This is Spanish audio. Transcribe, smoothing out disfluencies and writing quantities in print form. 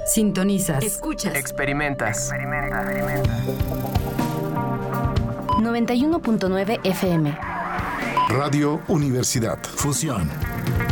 Sintonizas. Escuchas. Experimentas. 91.9 FM. Radio Universidad. Fusión.